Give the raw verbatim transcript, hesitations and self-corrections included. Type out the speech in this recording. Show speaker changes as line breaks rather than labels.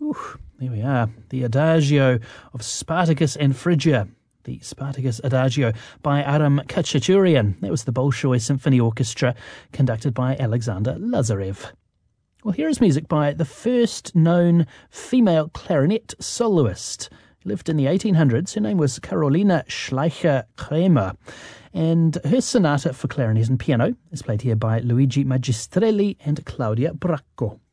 Whew, there we are. The Adagio of Spartacus and Phrygia. The Spartacus Adagio by Aram Khachaturian. That was the Bolshoi Symphony Orchestra, conducted by Alexander Lazarev. Well, here is music by the first known female clarinet soloist. She lived in the eighteen hundreds. Her name was Carolina Schleicher-Kremer. And her sonata for clarinet and piano is played here by Luigi Magistrelli and Claudia Bracco.